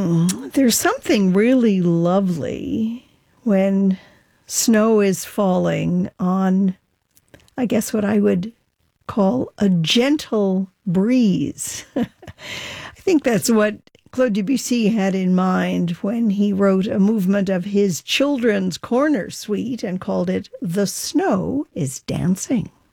There's something really lovely when snow is falling on, I guess, what I would call a gentle breeze. I think that's what Claude Debussy had in mind when he wrote a movement of his children's corner suite and called it The Snow is Dancing.